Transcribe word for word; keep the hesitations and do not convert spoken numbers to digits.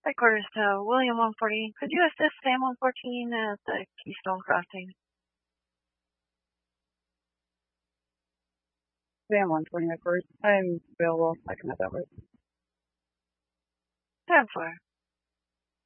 Headquarters to William one forty. Could you assist Sam one fourteen at the Keystone Crossing? Sam one twenty headquarters. I'm available. I can have that right. ten four.